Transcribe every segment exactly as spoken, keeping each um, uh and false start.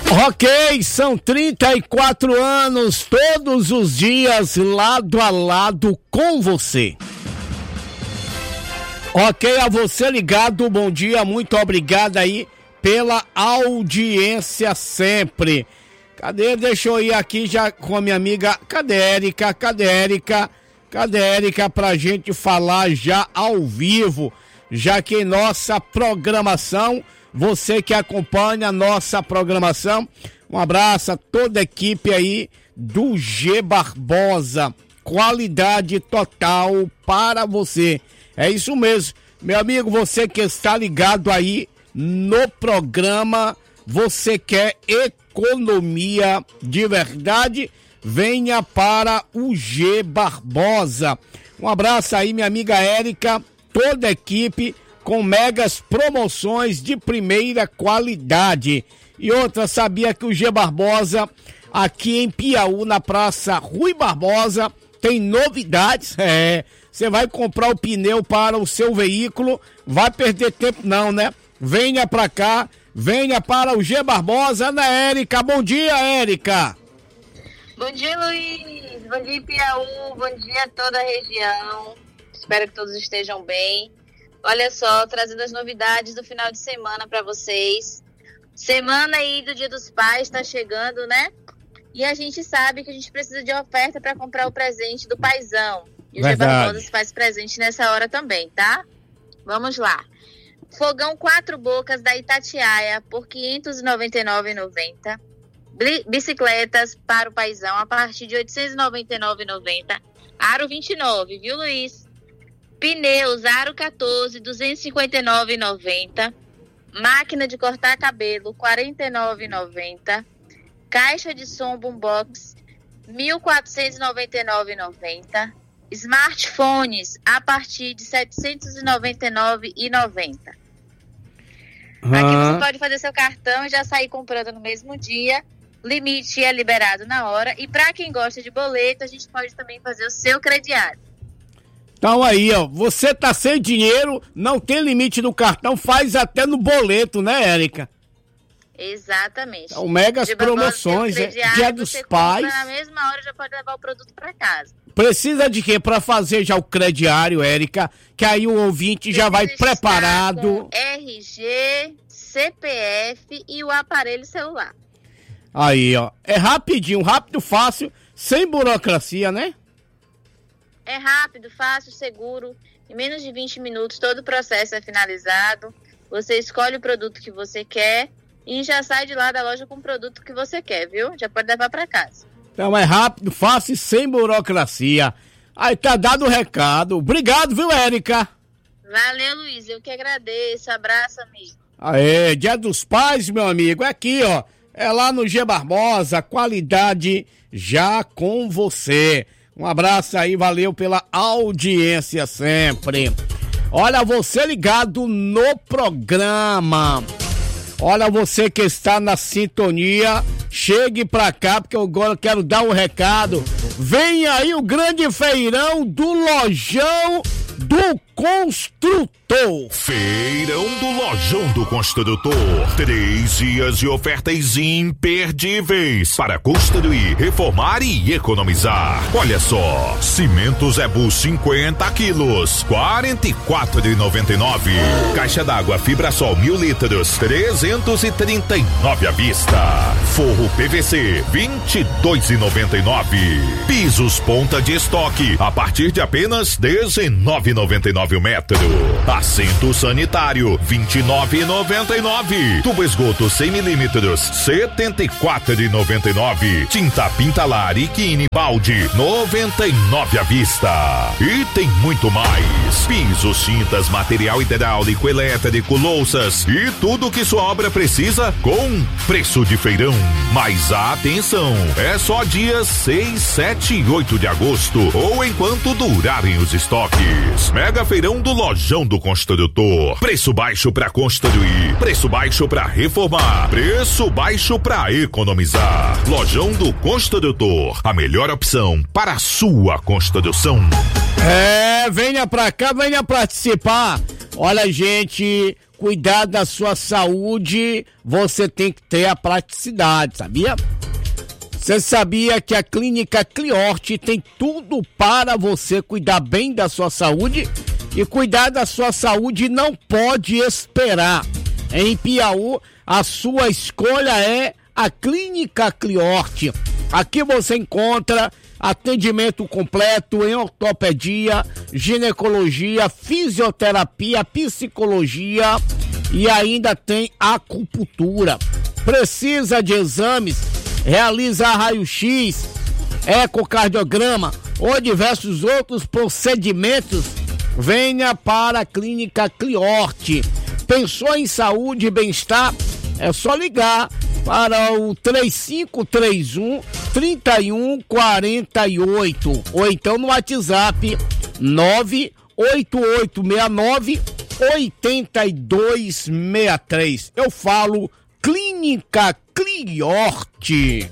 Ok, são trinta e quatro anos, todos os dias, lado a lado com você. Ok, a você ligado, bom dia, muito obrigado aí pela audiência sempre. Cadê? Deixa eu ir aqui já com a minha amiga, cadê Érica? Cadê Érica? Cadê Érica pra gente falar já ao vivo, já que nossa programação, você que acompanha a nossa programação, um abraço a toda a equipe aí do G Barbosa, qualidade total para você. É isso mesmo, meu amigo, você que está ligado aí no programa, você quer economia de verdade, venha para o G Barbosa. Um abraço aí, minha amiga Érica, toda a equipe com megas promoções de primeira qualidade. E outra, sabia que o G Barbosa, aqui em Piauí, na Praça Rui Barbosa, tem novidades? É, você vai comprar o pneu para o seu veículo, vai perder tempo não, né? Venha pra cá, venha para o G Barbosa, né, Érica? Bom dia, Érica! Bom dia, Luiz! Bom dia, Piauí! Bom dia a toda a região! Espero que todos estejam bem. Olha só, trazendo as novidades do final de semana para vocês. Semana aí do Dia dos Pais está chegando, né? E a gente sabe que a gente precisa de oferta para comprar o presente do paizão. E o G Barbosa se faz presente nessa hora também, tá? Vamos lá. Fogão quatro bocas da Itatiaia por quinhentos e noventa e nove reais e noventa centavos. Bicicletas para o paizão a partir de oitocentos e noventa e nove reais e noventa centavos. Aro vinte e nove, viu, Luiz? Pneus Aro quatorze, duzentos e cinquenta e nove reais e noventa centavos. Máquina de cortar cabelo, quarenta e nove reais e noventa centavos. Caixa de som Boombox, mil quatrocentos e noventa e nove reais e noventa centavos. Smartphones a partir de setecentos e noventa e nove reais e noventa centavos. Uhum. Aqui você pode fazer seu cartão e já sair comprando no mesmo dia. Limite é liberado na hora. E para quem gosta de boleto, a gente pode também fazer o seu crediário. Então aí, ó, você tá sem dinheiro, não tem limite no cartão, faz até no boleto, né, Érica? Exatamente. Então, megas promoções, é Dia dos Pais. Na mesma hora já pode levar o produto para casa. Precisa de quê? Para fazer já o crediário, Érica, que aí o ouvinte já vai preparado. R G, C P F e o aparelho celular. Aí, ó, é rapidinho, rápido, fácil, sem burocracia, né? É rápido, fácil, seguro. Em menos de vinte minutos todo o processo é finalizado. Você escolhe o produto que você quer e já sai de lá da loja com o produto que você quer, viu? Já pode levar para casa. Então é rápido, fácil e sem burocracia. Aí tá dado o recado. Obrigado, viu, Érica? Valeu, Luiz. Eu que agradeço. Abraço, amigo. Aê, Dia dos Pais, meu amigo. É aqui, ó. É lá no G Barbosa. Qualidade já com você. Um abraço aí, valeu pela audiência sempre. Olha, você ligado no programa. Olha, você que está na sintonia, chegue pra cá, porque eu agora quero dar um recado. Vem aí o grande feirão do Lojão do Construtor. Feirão do Lojão do Construtor. Três dias de ofertas imperdíveis para construir, reformar e economizar. Olha só, cimento Zebu cinquenta quilos, quarenta e quatro reais e noventa e nove centavos. Caixa d'água Fibrasol mil litros, trezentos e trinta e nove reais à vista. Forro P V C vinte e dois reais e noventa e nove centavos. Pisos ponta de estoque a partir de apenas dezenove reais e noventa e nove centavos o metro. Assento sanitário vinte e nove reais e noventa e nove centavos. Tubo esgoto cem milímetros setenta e quatro reais e noventa e nove centavos. Tinta Pintalar e Quine Balde noventa e nove reais à vista. E tem muito mais. Pisos, tintas, material hidráulico, elétrico, louças e tudo que sua obra precisa com preço de feirão. Mas atenção, é só dias seis, sete e oito de agosto ou enquanto durarem os estoques. Mega feirão do Lojão do Construtor. Preço baixo para construir, preço baixo para reformar, preço baixo para economizar. Lojão do Construtor, a melhor opção para a sua construção. É, venha pra cá, venha participar. Olha, gente, cuidar da sua saúde, você tem que ter a praticidade, sabia? Você sabia que a Clínica Cliorte tem tudo para você cuidar bem da sua saúde? E cuidar da sua saúde não pode esperar. Em Piauí, a sua escolha é a Clínica Cliorte. Aqui você encontra atendimento completo em ortopedia, ginecologia, fisioterapia, psicologia e ainda tem acupuntura. Precisa de exames? Realiza raio-x, ecocardiograma ou diversos outros procedimentos? Venha para a Clínica Cliorte. Pensou em saúde e bem-estar? É só ligar para o três cinco três um, três um quatro oito ou então no WhatsApp nove oito oito seis nove oito dois seis três. Eu falo Clínica Cliorte.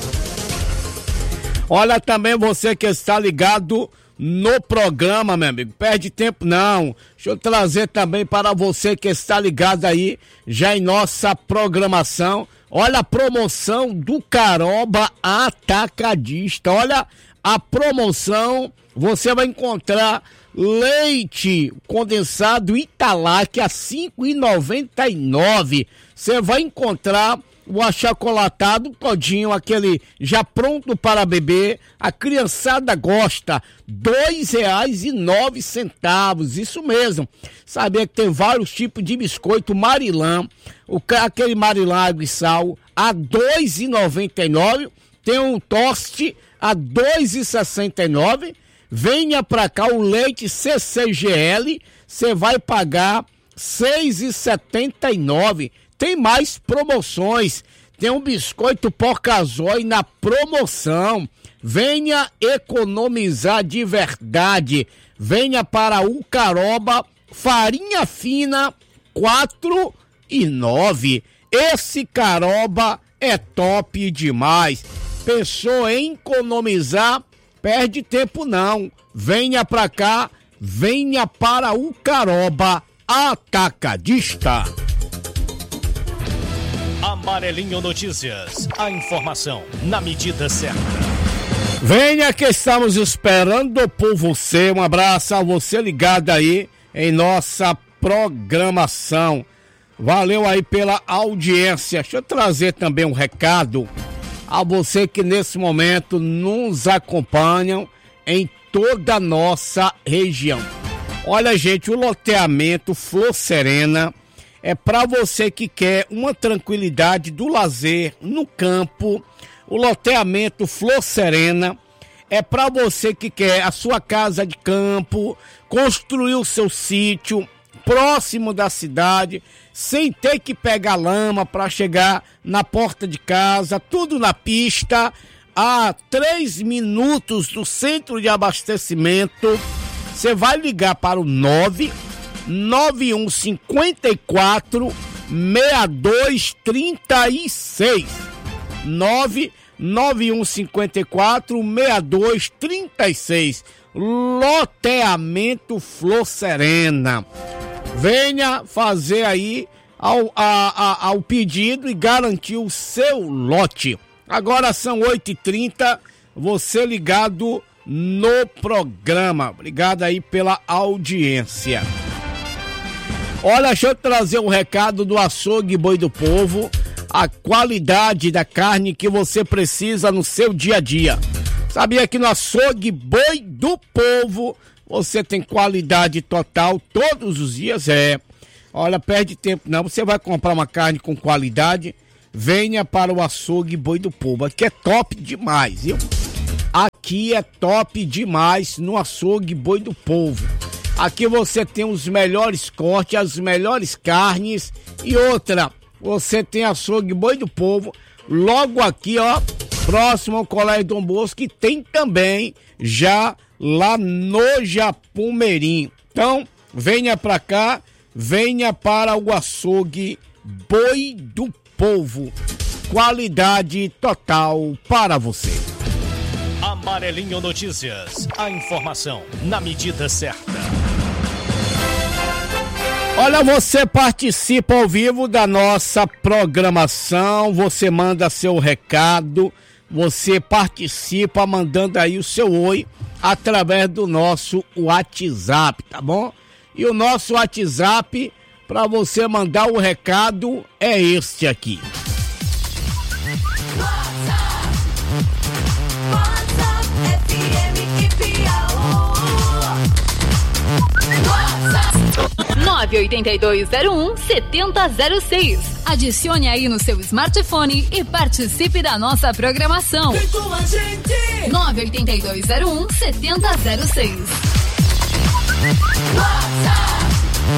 Olha, também você que está ligado no programa, meu amigo, perde tempo não. Deixa eu trazer também para você que está ligado aí já em nossa programação. Olha a promoção do Caroba Atacadista. Olha a promoção, você vai encontrar leite condensado Italac a cinco reais e noventa e nove centavos. Você vai encontrar o achocolatado todinho, aquele já pronto para beber, a criançada gosta, dois reais e nove centavos, isso mesmo. Sabia que tem vários tipos de biscoito Marilã, o, aquele Marilã água e sal a dois reais e noventa e nove centavos, tem um toste a dois reais e sessenta e nove centavos, venha pra cá o leite C C G L, você vai pagar seis reais e setenta e nove centavos. Tem mais promoções, tem um biscoito Pocazói na promoção. Venha economizar de verdade. Venha para o Caroba, farinha fina, quatro e nove. Esse Caroba é top demais. Pensou em economizar? Perde tempo não. Venha pra cá, venha para o Caroba Atacadista. Amarelinho Notícias, a informação na medida certa. Venha que estamos esperando por você. Um abraço a você ligado aí em nossa programação. Valeu aí pela audiência. Deixa eu trazer também um recado a você que nesse momento nos acompanham em toda a nossa região. Olha, gente, o loteamento Flor Serena é para você que quer uma tranquilidade do lazer no campo. O loteamento Flor Serena é para você que quer a sua casa de campo, construir o seu sítio próximo da cidade, sem ter que pegar lama para chegar na porta de casa, tudo na pista, a três minutos do centro de abastecimento. Você vai ligar para o nove nove um cinco quatro seis dois três seis. nove nove um cinco quatro seis dois três seis. Loteamento Flor Serena. Venha fazer aí ao, a, a, ao pedido e garantir o seu lote. Agora são oito e trinta, você ligado no programa. Obrigado aí pela audiência. Olha, deixa eu trazer um recado do Açougue Boi do Povo, a qualidade da carne que você precisa no seu dia a dia. Sabia que no Açougue Boi do Povo você tem qualidade total todos os dias? É. Olha, perde tempo não, você vai comprar uma carne com qualidade, venha para o Açougue Boi do Povo, aqui é top demais, viu? Aqui é top demais no Açougue Boi do Povo. Aqui você tem os melhores cortes, as melhores carnes e outra, você tem Açougue Boi do Povo, logo aqui, ó, próximo ao Colégio Dom Bosco, que tem também já lá no Japumerim. Então, venha pra cá, venha para o Açougue Boi do Povo. Qualidade total para você. Amarelinho Notícias, a informação na medida certa. Olha, você participa ao vivo da nossa programação, você manda seu recado, você participa mandando aí o seu oi através do nosso WhatsApp, tá bom? E o nosso WhatsApp para você mandar o recado é este aqui. nove oito dois zero um sete zero zero seis. Adicione aí no seu smartphone e participe da nossa programação. Vem com a gente! nove oito dois zero um sete zero seis. WhatsApp,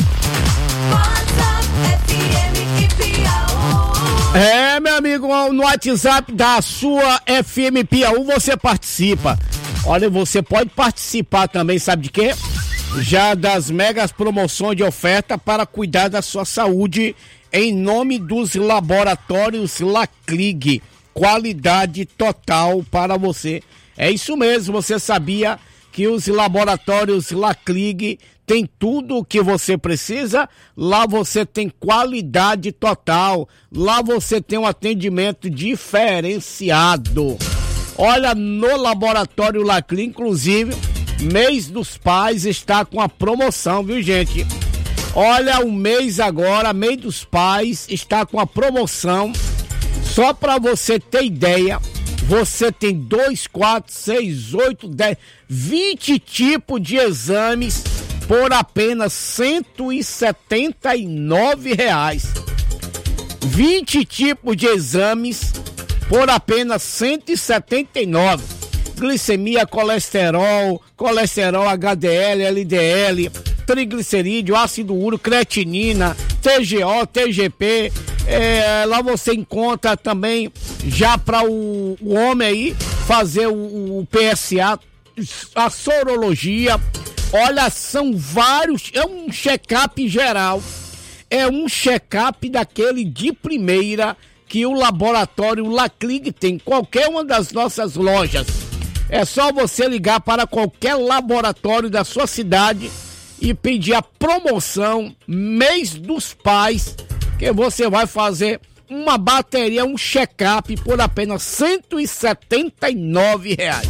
WhatsApp F M e Piauí. É, meu amigo, no WhatsApp da sua F M Piauí você participa. Olha, você pode participar também, sabe de quê? Já das megas promoções de oferta para cuidar da sua saúde em nome dos laboratórios Laclig. Qualidade total para você. É isso mesmo, você sabia que os laboratórios Laclig tem tudo o que você precisa? Lá você tem qualidade total. Lá você tem um atendimento diferenciado. Olha, no laboratório Laclig, inclusive, mês dos pais está com a promoção, viu, gente? Olha, o mês agora, mês dos pais, está com a promoção. Só para você ter ideia, você tem dois, quatro, seis, oito, dez, vinte tipos de exames por apenas cento e setenta e nove reais. vinte tipos de exames por apenas cento e setenta e nove reais. Glicemia, colesterol, colesterol H D L, L D L, triglicerídeo, ácido úrico, creatinina, T G O, T G P. É, lá você encontra também, já para o, o homem aí, fazer o, o P S A, a sorologia. Olha, são vários, é um check-up geral, é um check-up daquele de primeira que o laboratório Laclig tem, qualquer uma das nossas lojas. É só você ligar para qualquer laboratório da sua cidade e pedir a promoção Mês dos Pais, que você vai fazer uma bateria, um check-up por apenas cento e setenta e nove reais.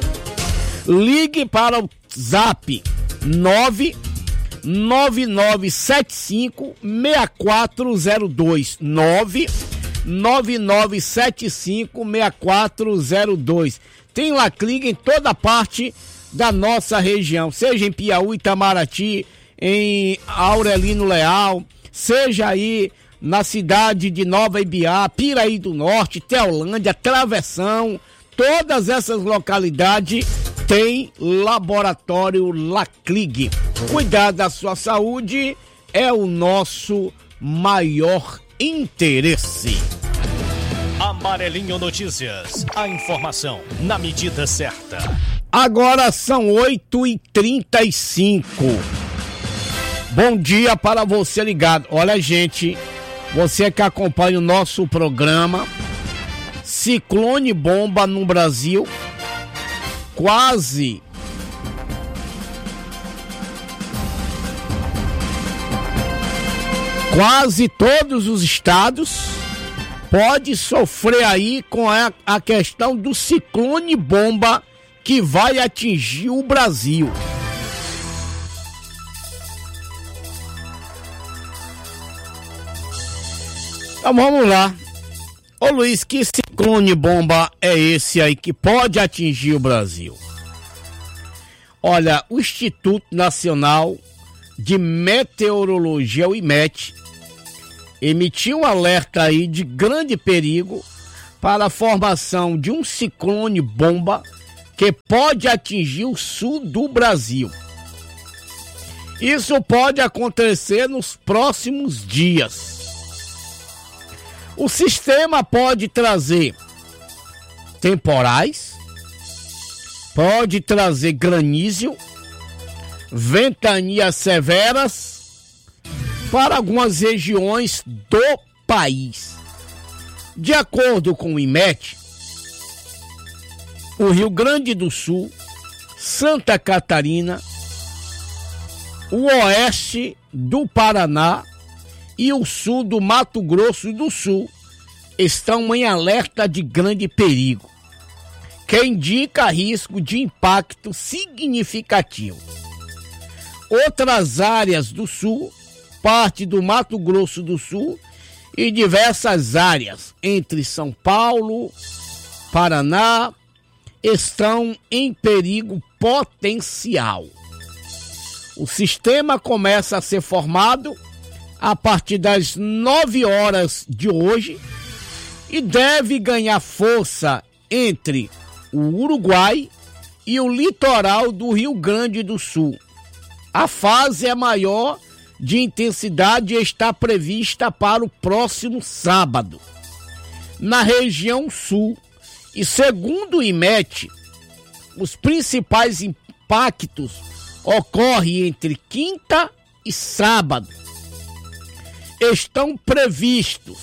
Ligue para o Zap nove nove nove sete cinco seis quatro zero dois, nove nove nove sete cinco seis quatro zero dois. Tem Laclig em toda parte da nossa região, seja em Piauí, Itamaraty, em Aurelino Leal, seja aí na cidade de Nova Ibiá, Piraí do Norte, Teolândia, Travessão, todas essas localidades tem laboratório Laclig. Cuidar da sua saúde é o nosso maior interesse. Amarelinho Notícias, a informação na medida certa. Agora são oito e trinta e cinco. Bom dia para você ligado. Olha, gente, você que acompanha o nosso programa, ciclone bomba no Brasil, quase quase todos os estados pode sofrer aí com a, a questão do ciclone bomba que vai atingir o Brasil. Então vamos lá. Ô Luiz, que ciclone bomba é esse aí que pode atingir o Brasil? Olha, o Instituto Nacional de Meteorologia, o IMET, emitiu um alerta aí de grande perigo para a formação de um ciclone bomba que pode atingir o sul do Brasil. Isso pode acontecer nos próximos dias. O sistema pode trazer temporais, pode trazer granizo, ventanias severas para algumas regiões do país. De acordo com o IMET, o Rio Grande do Sul, Santa Catarina, o oeste do Paraná e o sul do Mato Grosso do Sul estão em alerta de grande perigo, que indica risco de impacto significativo. Outras áreas do sul, parte do Mato Grosso do Sul e diversas áreas entre São Paulo, Paraná, estão em perigo potencial. O sistema começa a ser formado a partir das nove horas de hoje e deve ganhar força entre o Uruguai e o litoral do Rio Grande do Sul. A fase é maior de intensidade e está prevista para o próximo sábado. Na região sul, e segundo o I M E T, os principais impactos ocorrem entre quinta e sábado. Estão previstos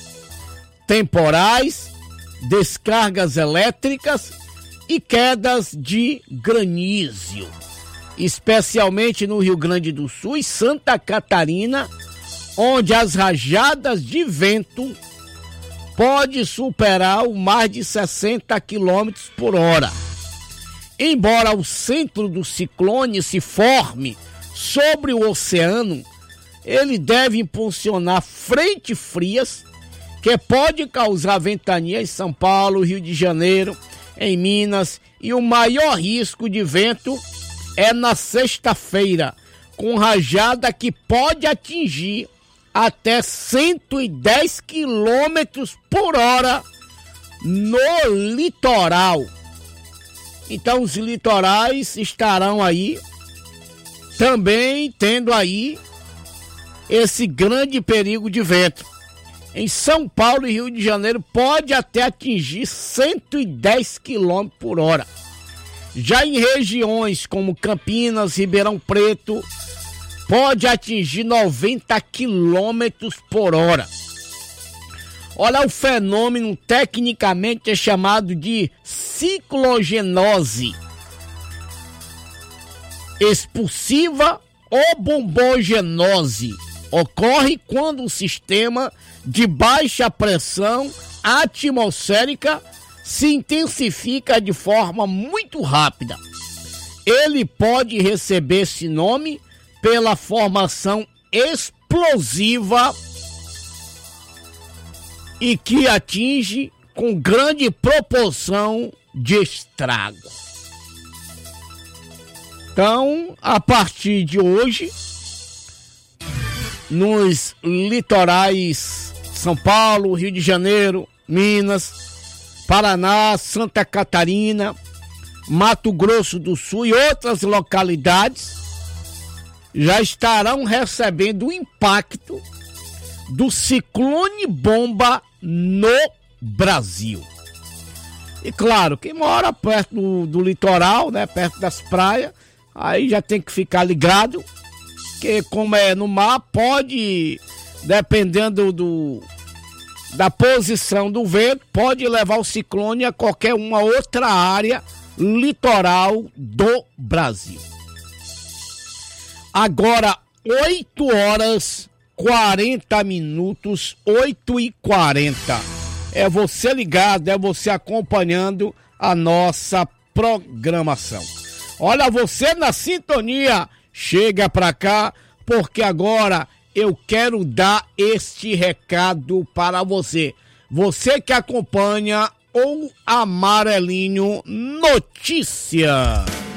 temporais, descargas elétricas e quedas de granizo, especialmente no Rio Grande do Sul e Santa Catarina, onde as rajadas de vento podem superar o mais de sessenta quilômetros por hora. Embora o centro do ciclone se forme sobre o oceano, ele deve impulsionar frentes frias que pode causar ventania em São Paulo, Rio de Janeiro, em Minas, e o maior risco de vento é na sexta-feira, com rajada que pode atingir até cento e dez quilômetros por hora no litoral. Então os litorais estarão aí também tendo aí esse grande perigo de vento. Em São Paulo e Rio de Janeiro pode até atingir cento e dez quilômetros por hora. Já em regiões como Campinas, Ribeirão Preto, pode atingir noventa quilômetros por hora. Olha, o fenômeno tecnicamente é chamado de ciclogenose expulsiva ou bombogenose. Ocorre quando o sistema de baixa pressão atmosférica se intensifica de forma muito rápida. Ele pode receber esse nome pela formação explosiva e que atinge com grande proporção de estrago. Então, a partir de hoje, nos litorais São Paulo, Rio de Janeiro, Minas, Paraná, Santa Catarina, Mato Grosso do Sul e outras localidades já estarão recebendo o impacto do ciclone bomba no Brasil. E claro, quem mora perto do, do litoral, né, perto das praias, aí já tem que ficar ligado, que como é no mar, pode, dependendo do, da posição do vento, pode levar o ciclone a qualquer uma outra área litoral do Brasil. Agora, oito horas quarenta minutos, oito e quarenta. É você ligado, é você acompanhando a nossa programação. Olha, você na sintonia, chega pra cá, porque agora eu quero dar este recado para você. Você que acompanha o Amarelinho Notícia.